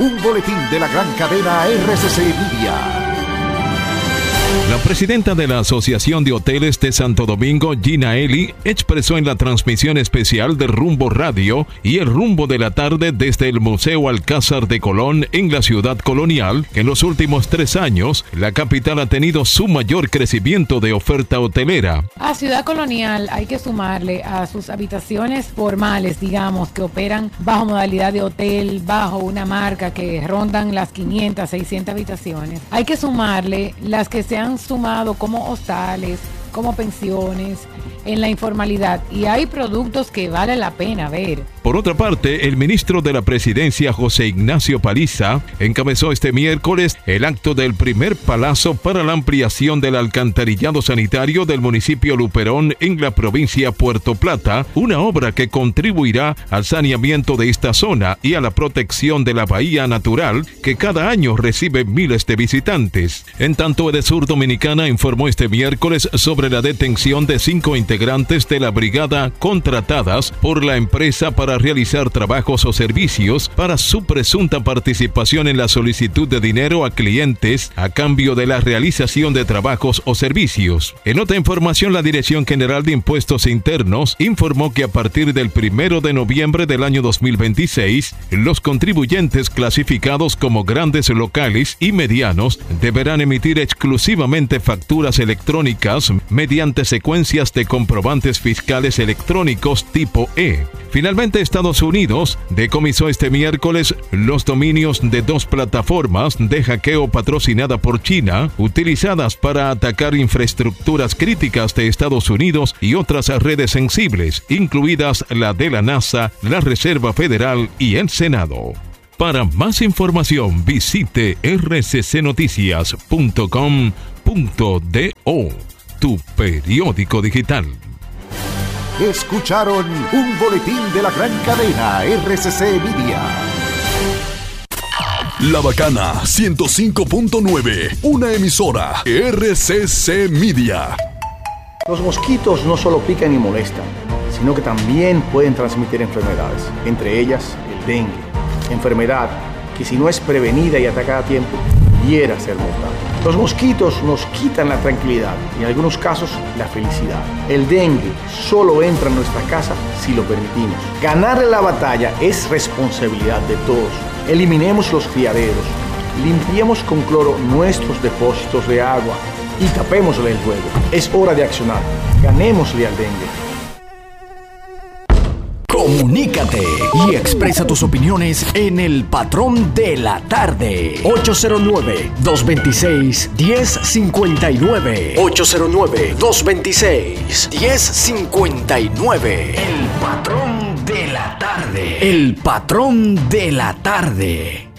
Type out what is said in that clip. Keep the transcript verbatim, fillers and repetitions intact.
Un boletín de la gran cadena R C C Media. La presidenta de la Asociación de Hoteles de Santo Domingo, Gina Eli, expresó en la transmisión especial de Rumbo Radio y el Rumbo de la Tarde desde el Museo Alcázar de Colón en la ciudad colonial que en los últimos tres años la capital ha tenido su mayor crecimiento de oferta hotelera. A Ciudad Colonial hay que sumarle a sus habitaciones formales, digamos, que operan bajo modalidad de hotel, bajo una marca que rondan las quinientas, seiscientas habitaciones. Hay que sumarle las que se han sumado como hostales, como pensiones, en la informalidad, y hay productos que vale la pena ver. Por otra parte, el ministro de la Presidencia, José Ignacio Paliza, encabezó este miércoles el acto del primer palazo para la ampliación del alcantarillado sanitario del municipio Luperón en la provincia Puerto Plata, una obra que contribuirá al saneamiento de esta zona y a la protección de la bahía natural que cada año recibe miles de visitantes. En tanto, Edesur Dominicana informó este miércoles sobre la detención de cinco integrantes de la brigada contratadas por la empresa para realizar trabajos o servicios para su presunta participación en la solicitud de dinero a clientes a cambio de la realización de trabajos o servicios. En otra información, la Dirección General de Impuestos Internos informó que a partir del primero de noviembre del año dos mil veintiséis, los contribuyentes clasificados como grandes locales y medianos deberán emitir exclusivamente facturas electrónicas mediante secuencias de comprobantes fiscales electrónicos tipo E. Finalmente, Estados Unidos decomisó este miércoles los dominios de dos plataformas de hackeo patrocinada por China, utilizadas para atacar infraestructuras críticas de Estados Unidos y otras redes sensibles, incluidas la de la NASA, la Reserva Federal y el Senado. Para más información, visite r c c noticias punto com punto do, tu periódico digital. Escucharon un boletín de la gran cadena R C C Media. La Bacana ciento cinco punto nueve, una emisora R C C Media. Los mosquitos no solo pican y molestan, sino que también pueden transmitir enfermedades, entre ellas el dengue, enfermedad que si no es prevenida y atacada a tiempo, pudiera ser mortal. Los mosquitos nos quitan la tranquilidad y en algunos casos la felicidad. El dengue solo entra en nuestra casa si lo permitimos. Ganarle la batalla es responsabilidad de todos. Eliminemos los criaderos, limpiemos con cloro nuestros depósitos de agua y tapémosle el juego. Es hora de accionar. Ganémosle al dengue. Comunícate y expresa tus opiniones en El Patrón de la Tarde. ocho cero nueve, dos dos seis, uno cero cinco nueve. ocho cero nueve, dos dos seis, uno cero cinco nueve. El Patrón de la Tarde. El Patrón de la Tarde.